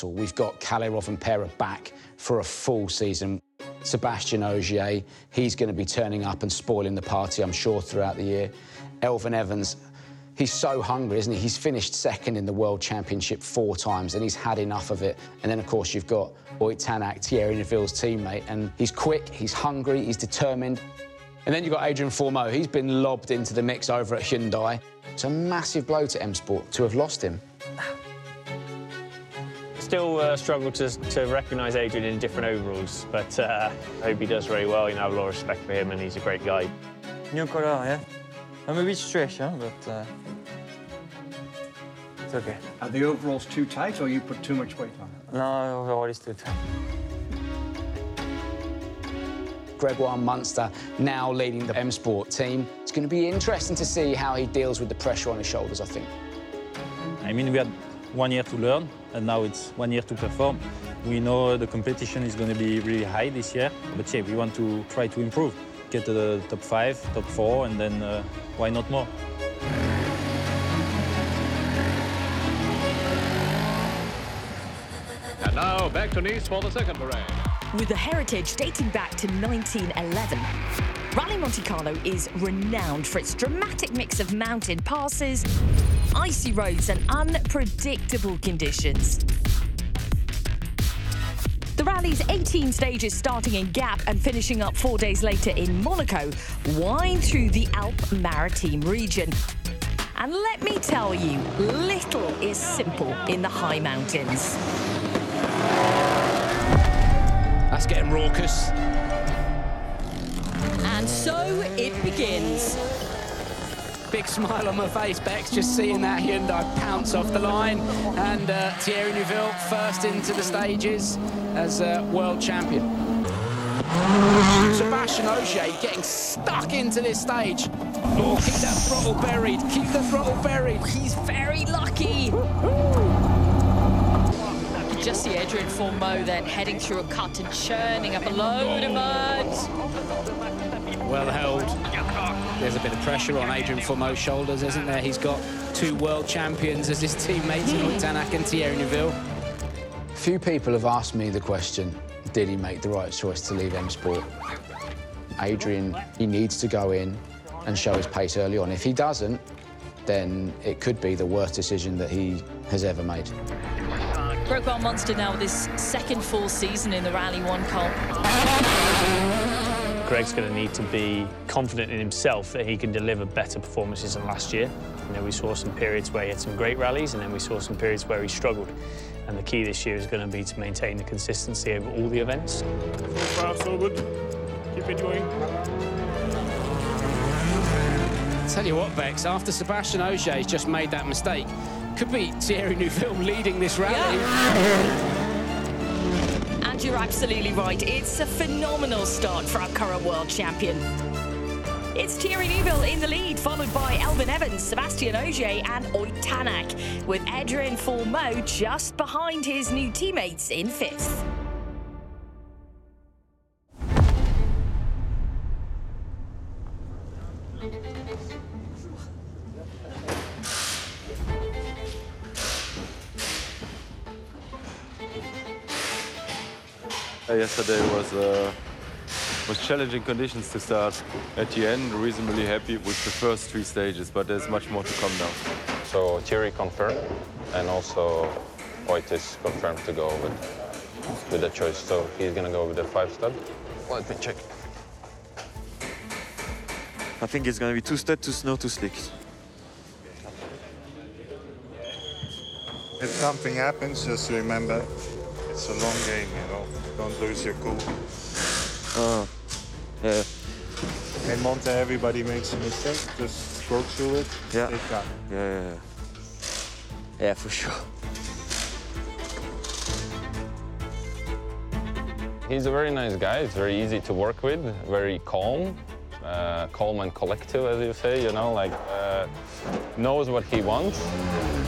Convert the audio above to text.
vital. We've got Kalle Rovanperä back for a full season. Sébastien Ogier, he's going to be turning up and spoiling the party, I'm sure, throughout the year. Elfyn Evans, he's so hungry, isn't he? He's finished second in the World Championship 4 times, and he's had enough of it. And then, of course, you've got Ott Tänak, Thierry Neuville's teammate, and he's quick, he's hungry, he's determined. And then you've got Adrien Fourmeau. He's been lobbed into the mix over at Hyundai. It's a massive blow to M-Sport to have lost him. Still struggle to recognise Adrien in different overalls, but I hope he does very well. You know, I have a lot of respect for him, and he's a great guy. New color, yeah. I'm a bit stretched, huh? But it's okay. Are the overalls too tight, or you put too much weight on it? No, overall is too tight. Gregoire Munster now leading the M-Sport team. It's going to be interesting to see how he deals with the pressure on his shoulders, I think. I mean, we had 1 year to learn, and now it's 1 year to perform. We know the competition is going to be really high this year, but yeah, we want to try to improve, get to the top 5, top 4, and then why not more? And now back to Nice for the second parade. With a heritage dating back to 1911, Rally Monte Carlo is renowned for its dramatic mix of mountain passes, icy roads and unpredictable conditions. The rally's 18 stages, starting in Gap and finishing up 4 days later in Monaco, wind through the Alpes-Maritimes region. And let me tell you, little is simple in the high mountains. That's getting raucous. And so it begins. Big smile on my face, Bex, just seeing that Hyundai pounce off the line. And Thierry Neuville first into the stages as world champion. Sébastien Ogier getting stuck into this stage. Oh, keep that throttle buried, keep the throttle buried. He's very lucky. Just see Adrien Fourmeau then heading through a cut and churning up a load of mud. Well held. There's a bit of pressure on Adrien Fourmeau's shoulders, isn't there? He's got 2 world champions as his teammates, Ott Tänak and Thierry Neuville. Few people have asked me the question, did he make the right choice to leave M-Sport? Adrien, he needs to go in and show his pace early on. If he doesn't, then it could be the worst decision that he has ever made. Gregoire Munster now with his second full season in the Rally 1 comp. Greg's going to need to be confident in himself that he can deliver better performances than last year. You know, we saw some periods where he had some great rallies, and then we saw some periods where he struggled. And the key this year is going to be to maintain the consistency over all the events. So far, so good. Keep it going. Tell you what, Bex, after Sébastien Ogier's just made that mistake, could be Thierry Neuville leading this rally. Yeah. And you're absolutely right. It's a phenomenal start for our current world champion. It's Thierry Neuville in the lead, followed by Elfyn Evans, Sébastien Ogier and Ott Tänak, with Adrien Fourmeau just behind his new teammates in 5th. Yesterday was challenging conditions to start. At the end, reasonably happy with the first 3 stages, but there's much more to come now. So Thierry confirmed, and also Ott is confirmed to go with the choice. So he's going to go with the 5 stud. Let me check. I think it's going to be 2 stud, 2 snow, 2 slicks. If something happens, just remember, it's a long game, you know. Don't lose your cool. Yeah. In Monte, everybody makes a mistake. Just go through it. Yeah. Take that. Yeah, for sure. He's a very nice guy. It's very easy to work with, very calm. Calm and collective, as you say, you know, like knows what he wants.